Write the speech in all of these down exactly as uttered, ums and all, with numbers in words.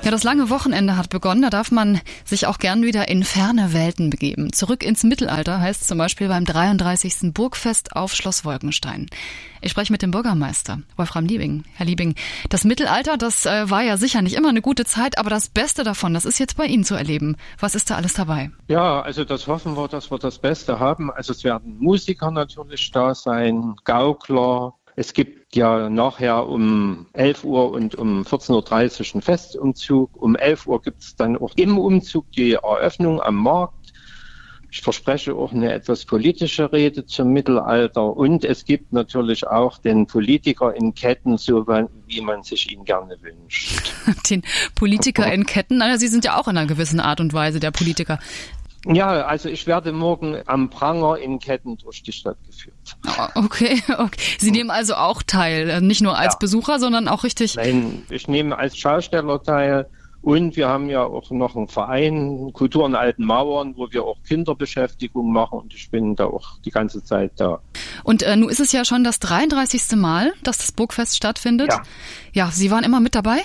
Ja, das lange Wochenende hat begonnen. Da darf man sich auch gern wieder in ferne Welten begeben. Zurück ins Mittelalter heißt zum Beispiel beim dreiunddreißigsten Burgfest auf Schloss Wolkenstein. Ich spreche mit dem Bürgermeister, Wolfram Liebing. Herr Liebing, das Mittelalter, das äh, war ja sicher nicht immer eine gute Zeit, aber das Beste davon, das ist jetzt bei Ihnen zu erleben. Was ist da alles dabei? Ja, also das hoffen wir, dass wir das Beste haben. Also es werden Musiker natürlich da sein, Gaukler. Es gibt ja nachher um elf Uhr und um vierzehn Uhr dreißig einen Festumzug. Um elf Uhr gibt es dann auch im Umzug die Eröffnung am Markt. Ich verspreche auch eine etwas politische Rede zum Mittelalter. Und es gibt natürlich auch den Politiker in Ketten, so wie man sich ihn gerne wünscht. Den Politiker in Ketten? Also Sie sind ja auch in einer gewissen Art und Weise der Politiker. Ja, also ich werde morgen am Pranger in Ketten durch die Stadt geführt. Okay, okay. Sie nehmen also auch teil, nicht nur als ja. Besucher, sondern auch richtig... Nein, ich nehme als Schausteller teil und wir haben ja auch noch einen Verein, Kultur in alten Mauern, wo wir auch Kinderbeschäftigung machen und ich bin da auch die ganze Zeit da. Und äh, nun ist es ja schon das dreiunddreißigste Mal, dass das Burgfest stattfindet. Ja, ja, Sie waren immer mit dabei?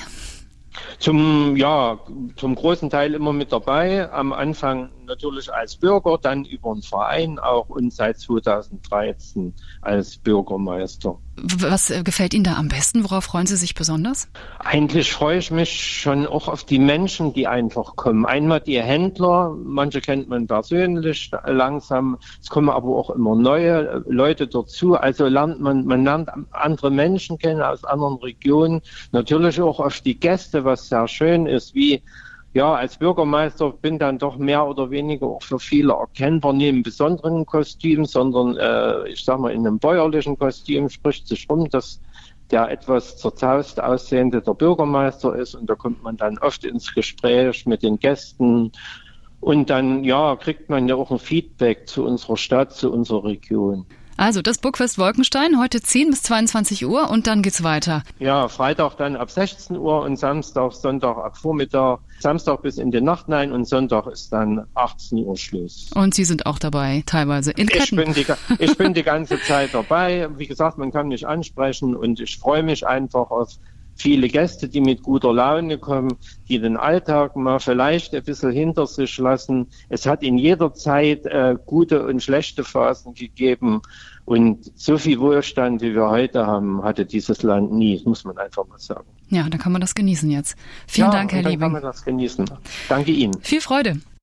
Zum, ja, zum großen Teil immer mit dabei. Am Anfang natürlich als Bürger, dann über einen Verein auch und seit zweitausenddreizehn als Bürgermeister. Was gefällt Ihnen da am besten? Worauf freuen Sie sich besonders? Eigentlich freue ich mich schon auch auf die Menschen, die einfach kommen. Einmal die Händler, manche kennt man persönlich langsam. Es kommen aber auch immer neue Leute dazu. Also lernt man, man lernt andere Menschen kennen aus anderen Regionen. Natürlich auch auf die Gäste, was sehr schön ist, wie ja, als Bürgermeister bin dann doch mehr oder weniger auch für viele erkennbar, nicht im besonderen Kostüm, sondern äh, ich sag mal in einem bäuerlichen Kostüm spricht sich rum, dass der etwas zerzaust aussehende der Bürgermeister ist und da kommt man dann oft ins Gespräch mit den Gästen und dann ja kriegt man ja auch ein Feedback zu unserer Stadt, zu unserer Region. Also das Burgfest Wolkenstein, heute zehn bis zweiundzwanzig Uhr und dann geht's weiter. Ja, Freitag dann ab sechzehn Uhr und Samstag, Sonntag ab Vormittag, Samstag bis in die Nacht hinein und Sonntag ist dann achtzehn Uhr Schluss. Und Sie sind auch dabei, teilweise in Ketten. Ich bin die, ich bin die ganze Zeit dabei. Wie gesagt, man kann mich ansprechen und ich freue mich einfach auf viele Gäste, die mit guter Laune kommen, die den Alltag mal vielleicht ein bisschen hinter sich lassen. Es hat in jeder Zeit äh, gute und schlechte Phasen gegeben. Und so viel Wohlstand, wie wir heute haben, hatte dieses Land nie, muss man einfach mal sagen. Ja, dann kann man das genießen jetzt. Vielen ja, Dank, Herr dann Liebing. Dann kann man das genießen. Danke Ihnen. Viel Freude.